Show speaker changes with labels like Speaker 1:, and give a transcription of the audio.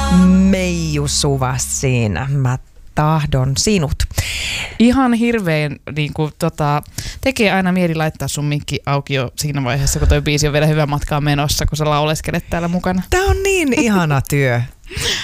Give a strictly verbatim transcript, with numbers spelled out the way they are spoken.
Speaker 1: Meiju Suvasiin, mä tahdon sinut.
Speaker 2: Ihan hirveän niin kuin, tota, tekee aina mieli laittaa sun mikki auki jo siinä vaiheessa, kun toi biisi on vielä hyvän matkaa menossa, kun sä lauleskelet täällä mukana.
Speaker 1: Tää on niin ihana työ.